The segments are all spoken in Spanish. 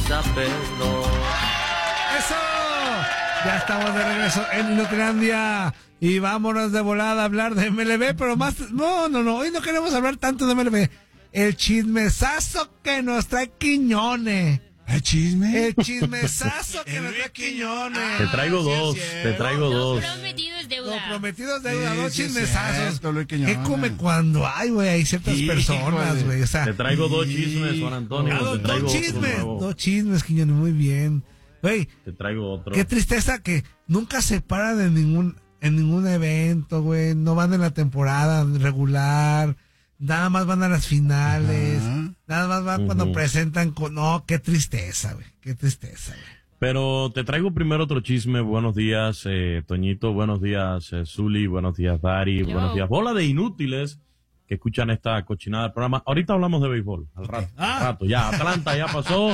pida perdón. ¡Eso! Ya estamos de regreso en Inutilandia y vámonos de volada a hablar de MLB, pero más... No, hoy no queremos hablar tanto de MLB. El chismesazo que nos trae Quiñones. ¿El chisme? El chismesazo que nos trae Quiñones. Te traigo dos. Lo prometido es deuda. Lo prometido es deuda, dos Sí, chismesazos. ¿Qué come cuando hay, güey? Hay ciertas personas, güey. O sea, Te traigo dos chismes, Juan Antonio. Te traigo dos chismes, Quiñones, muy bien. Güey, te traigo otro. Qué tristeza que nunca se paran en ningún evento, güey. No van en la temporada regular. Nada más van a las finales. Nada más van cuando presentan con... No, qué tristeza, güey. Qué tristeza, güey. Pero te traigo primero otro chisme. Buenos días, Toñito. Buenos días, Zuli. Buenos días, Dari. Buenos días. Bola de inútiles que escuchan esta cochinada del programa. Ahorita hablamos de béisbol. Al rato. Ya, Atlanta ya pasó.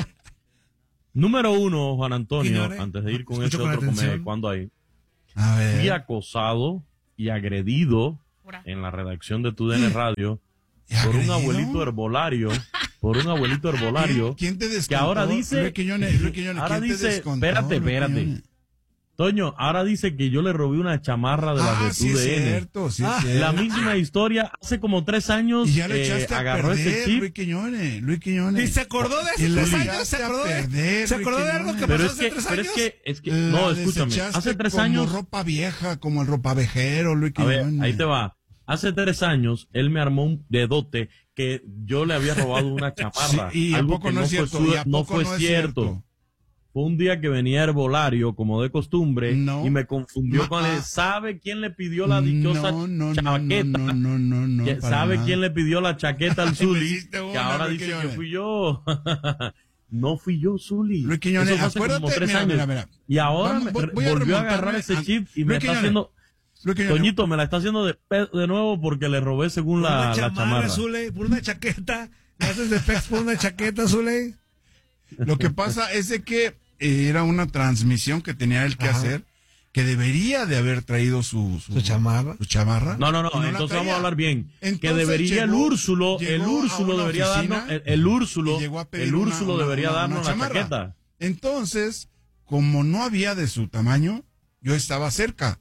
Número 1, Juan Antonio. Quiñones, antes de ir con ese con otro cuando hay. Fui acosado y agredido en la redacción de TUDN Radio por un abuelito herbolario. ¿Quién te descontó? Que ahora dice, Luis Quiñones, ahora ¿quién te dice, descontó, espérate. Quiñones? Toño, ahora dice que yo le robé una chamarra de las de sí TUDN. es cierto, sí es cierto. La misma historia, hace como 3 años, Y ya le echaste agarró a perder, ese chip. Luis Quiñones. ¿Y se acordó de Y esos le 3 años? echaste ¿Se acordó a perder, ¿Se acordó de Luis algo que Quiñones. pasó hace 3 años? Es que, no, escúchame. desechaste Hace 3 como años. ropa vieja, como el ropavejero, Luis A ver, Quiñones. ahí te va. Hace 3 años, él me armó un dedote que yo le había robado una chamarra. Sí, y a algo poco que no es cierto. no fue cierto. Fue un día que venía herbolario, como de costumbre, y me confundió con él. ¿Sabe quién le pidió la dichosa chaqueta? No. ¿Sabe quién le pidió la chaqueta al Zuli? hiciste una, Que ahora Luis dice Quiñones. que fui yo. No fui yo, Zuli. Luis Quiñones, Eso fue hace como acuérdate, 3 años. mira. Y ahora Voy a volvió a remontarme agarrar ese chip y me Luis está Quiñones. haciendo... Luis Quiñones. Toñito, me la está haciendo de nuevo porque le robé según la chamarra. Zule, por una chaqueta. ¿Le haces de pex por una chaqueta, Zule? Lo que pasa es de que era una transmisión que tenía él que hacer, que debería de haber traído su chamarra. Su chamarra. No, la entonces traía. vamos a hablar bien. Entonces que debería llegó el Úrsulo a una debería oficina darnos, y llegó a pedir una debería darnos la chamarra. chaqueta. Entonces, como no había de su tamaño, yo estaba cerca.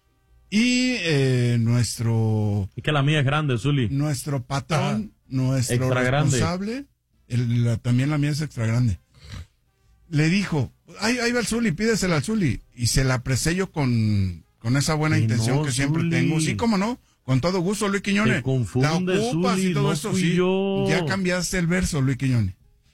Y nuestro Es que la mía es grande, Zuli. nuestro patrón, nuestro Extra grande. responsable, también la mía es extra grande, le dijo, ahí va el Zuli, pídesela al Zuli. Y se la apresé yo con esa buena Y intención no, que siempre Zuli. tengo. Sí, cómo no, con todo gusto, Luis Quiñones. Te confundes, la ocupas Zuli, y todo no eso, fui sí. yo. Ya cambiaste el verso, Luis Quiñones.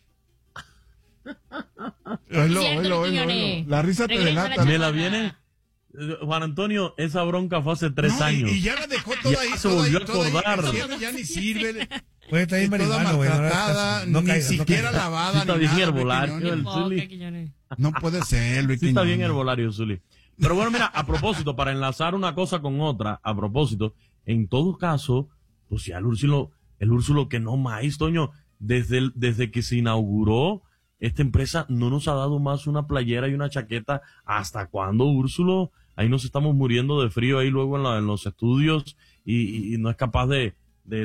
Oílo. La risa te Regresa delata. ¿Me la viene? Juan Antonio, esa bronca fue hace 3 No, años. y ya la dejó toda ahí. se toda volvió ahí, a toda ahí. acordar. Ya ni sirve. Güey, está bien toda marihuana, güey. maltratada, No ni caigas, no siquiera caigas. lavada. Sí está ni bien nada, Luis herbolario, Quiñones. el Zuli. Quiñones. No puede ser, Luis Sí está Quiñones. bien herbolario, Zuli. Pero bueno, mira, a propósito, para enlazar una cosa con otra, a propósito, en todo caso, pues ya el Úrsulo que no más, Toño, desde que se inauguró, esta empresa no nos ha dado más una playera y una chaqueta. ¿Hasta cuándo, Úrsulo? Ahí nos estamos muriendo de frío ahí luego en los estudios y no es capaz de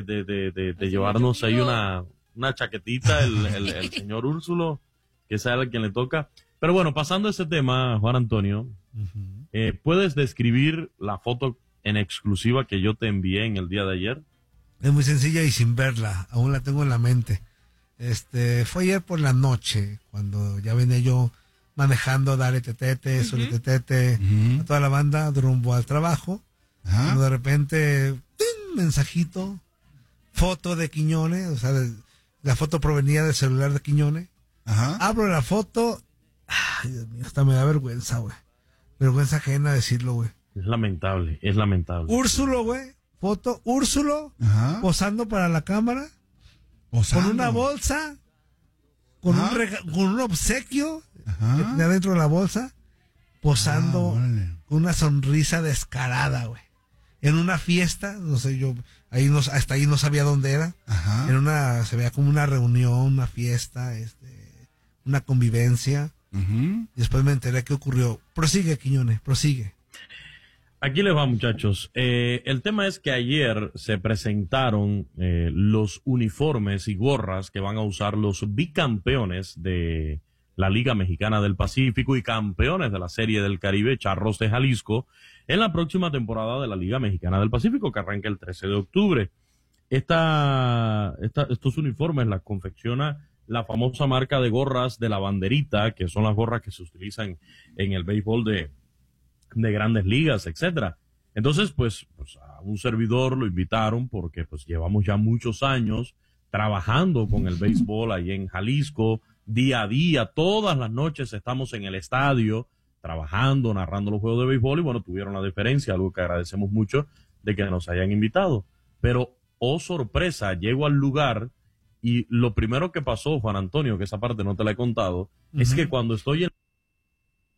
llevarnos ahí una chaquetita el señor Úrsulo, que sea el quien le toca. Pero bueno, pasando a ese tema, Juan Antonio, ¿puedes describir la foto en exclusiva que yo te envié en el día de ayer? Es muy sencilla y sin verla, aún la tengo en la mente. Fue ayer por la noche, cuando ya venía yo manejando Dale Tetete, Zuli Tetete, a toda la banda rumbo al trabajo. Cuando de repente, ¡ting! Mensajito, foto de Quiñones, o sea, la foto provenía del celular de Quiñones. Abro la foto, ay, Dios mío, hasta me da vergüenza, güey. Vergüenza ajena decirlo, güey. Es lamentable. Úrsulo, güey, foto, Úrsulo, posando para la cámara, Posando. con una bolsa, con un obsequio que tenía dentro de la bolsa, posando con una sonrisa descarada, güey. En una fiesta, no sé, yo hasta ahí no sabía dónde era. Se veía como una reunión, una fiesta, una convivencia. Y después me enteré qué ocurrió. Prosigue, Quiñones, prosigue. Aquí les va, muchachos. El tema es que ayer se presentaron los uniformes y gorras que van a usar los bicampeones de la Liga Mexicana del Pacífico y campeones de la Serie del Caribe, Charros de Jalisco, en la próxima temporada de la Liga Mexicana del Pacífico, que arranca el 13 de octubre. Estos uniformes las confecciona la famosa marca de gorras de la banderita, que son las gorras que se utilizan en el béisbol de grandes ligas, etcétera. Entonces, pues a un servidor lo invitaron porque pues llevamos ya muchos años trabajando con el béisbol ahí en Jalisco, día a día, todas las noches estamos en el estadio trabajando, narrando los juegos de béisbol y bueno, tuvieron la deferencia, algo que agradecemos mucho de que nos hayan invitado. Pero, oh sorpresa, llego al lugar y lo primero que pasó, Juan Antonio, que esa parte no te la he contado, es que cuando estoy en